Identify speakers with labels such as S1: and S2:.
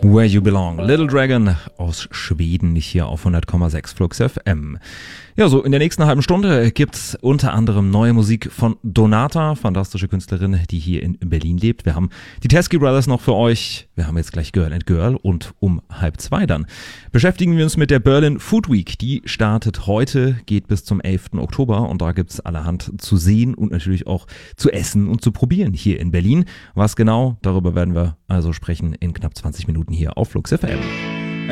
S1: Where You Belong. Little Dragon aus Schweden, hier auf 100,6 Flux FM. Ja, so in der nächsten halben Stunde gibt's unter anderem neue Musik von Donata, fantastische Künstlerin, die hier in Berlin lebt. Wir haben die Teskey Brothers noch für euch. Wir haben jetzt gleich Girl and Girl und um 1:30 dann beschäftigen wir uns mit der Berlin Food Week. Die startet heute, geht bis zum 11. Oktober und da gibt's allerhand zu sehen und natürlich auch zu essen und zu probieren hier in Berlin. Was genau, darüber werden wir also sprechen in knapp 20 Minuten hier auf Flux FM.